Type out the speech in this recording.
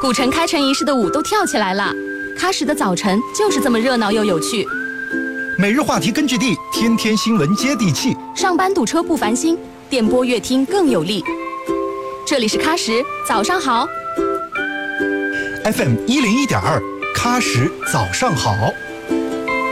古城开城仪式的舞都跳起来了。喀什的早晨就是这么热闹又有趣。 每日话题根据地，天天新闻接地气。 上班堵车不烦心，电波越听更有力。这里是喀什，早上好。 FM 101.2，喀什早上好。